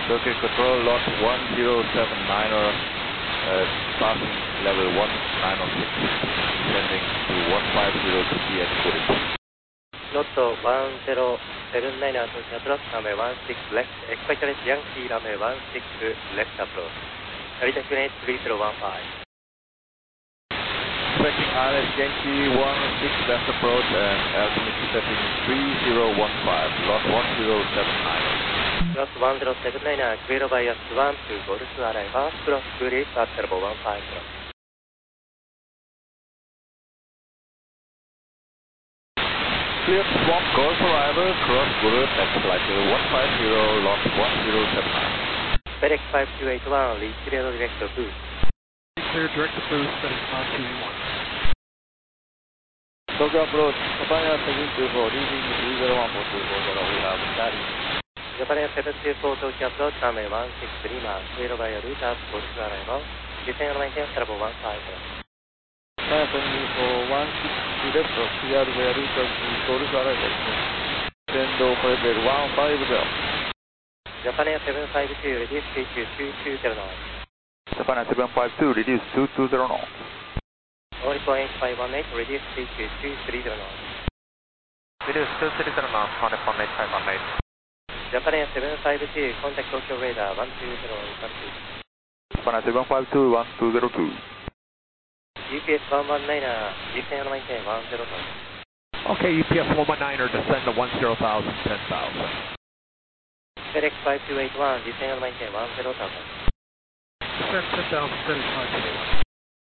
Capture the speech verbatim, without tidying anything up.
Circuit control lot one zero seven nine er, uh, starting level one nine oh six, descending to one five zero to be exported. Lot one zero seven nine er approach approach, runway one six left, expected Yankee runway one six left approach. Altitude unit three zero one five. Expecting R S Yankee one six left approach and altitude setting three zero one five, lot one zero seven nine er. Lot one zero seven nine er, clear bias one to Golf arrival, cross clear at turbo one five zero. Clear swamp Golf arrival, cross Guru, next flight one five zero, lot one zero seven nine. FedEx five two eight one, reach clear direct boost. Clear direct boost, FedEx five two eight one. Tokyo approach, Japan Air seven two four, leading three zero one four two four zero, we have Charlie. Japan Air seven two four, Tokyo approach, runway one six three, clear by a route at Golf arrival, descend and maintain turbo one five zero. Japan Air seven two four, one six three left, clear by a route at Golf arrival, descend operated one five zero. Japan Air seven five two, reduce speed to two two zero knots. Japan Air seven five two, reduce two two zero knots. Only point five one eight, reduce speed to two three zero knots. Reduce two three zero knots, only point eight five one eight. Japan Air seven five two, contact Tokyo radar one two zero one two. Japan Air seven five two, one two zero two. U P S one one nine er, descend and maintain one zero thousand. Okay, U P S one one nine er, descend to one zero thousand, ten thousand. FedEx five two eight one, descend and maintain one zero thousand. Descend ten thousand, FedEx five two eight one.